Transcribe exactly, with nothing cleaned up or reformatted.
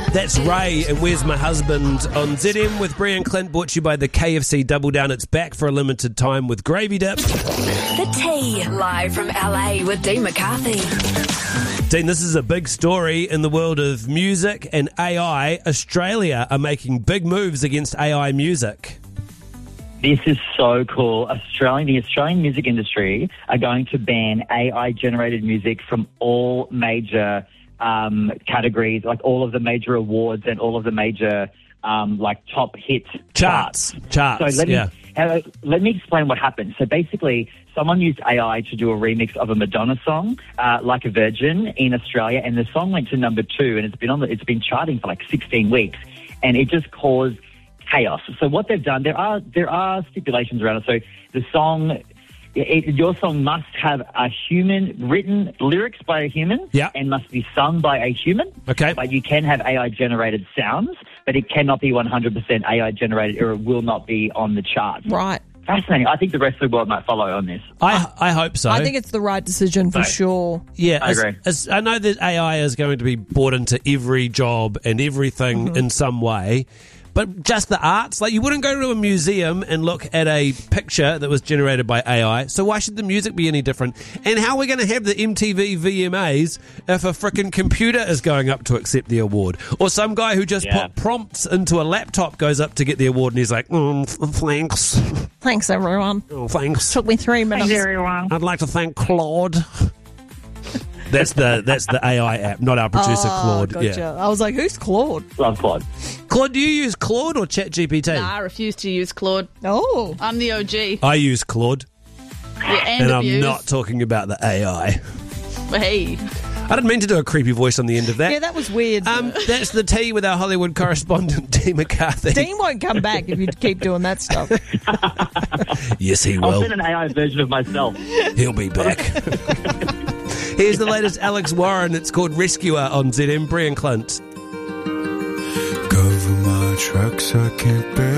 That's Ray and Where's My Husband on Z M with Brie and Clint, brought to you by the K F C Double Down. It's back for a limited time with Gravy Dip. The Tea, live from L A with Dean McCarthy. Dean, this is a big story in the world of music and A I. Australia are making big moves against A I music. This is so cool. Australian, the Australian music industry are going to ban A I-generated music from all major um, categories, like all of the major awards and all of the major um, like top hit charts. Charts. Charts. So let yeah. me uh, let me explain what happened. So basically, someone used A I to do a remix of a Madonna song, uh, "Like a Virgin," in Australia, and the song went to number two, and it's been on the, it's been charting for like sixteen weeks, and it just caused chaos. So what they've done, there are there are stipulations around it. So the song, it, your song must have a human written lyrics by a human, yeah. and must be sung by a human. Okay, but you can have A I generated sounds, but it cannot be one hundred percent A I generated, or it will not be on the charts. Right. Fascinating. I think the rest of the world might follow on this. I I hope so. I think it's the right decision for No. sure. Yeah, I as- agree. as- I know that A I is going to be brought into every job and everything Mm-hmm. in some way. But just the arts, like you wouldn't go to a museum and look at a picture that was generated by A I, so why should the music be any different? And how are we going to have the M T V V M As if a frickin' computer is going up to accept the award? Or some guy who just Yeah. put prompts into a laptop goes up to get the award and he's like, mm, th- thanks, Thanks, everyone. oh, thanks. Took me three minutes. I'd like to thank Claude. That's the that's the A I app, not our producer Oh, Claude. gotcha. Yeah. I was like, who's Claude? Love Claude. Claude, do you use Claude or ChatGPT? Nah, I refuse to use Claude. Oh. I'm the O G. I use Claude, Yeah, and and abuse. I'm not talking about the A I. Hey. I didn't mean to do a creepy voice on the end of that. Yeah, that was weird. um, that's the tea with our Hollywood correspondent, Dean McCarthy. Dean won't come back if you keep doing that stuff. Yes, he I'll will. send an A I version of myself. He'll be back. Here's the latest Alex Warren. It's called Rescuer on Z M. Brie and Clint. Cover my tracks, I can't bear